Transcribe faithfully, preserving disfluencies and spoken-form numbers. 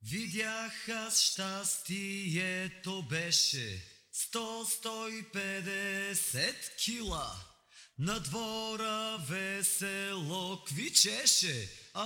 Видях аз щастието беше сто-сто и петдесет кила. На двора весело квичеше, а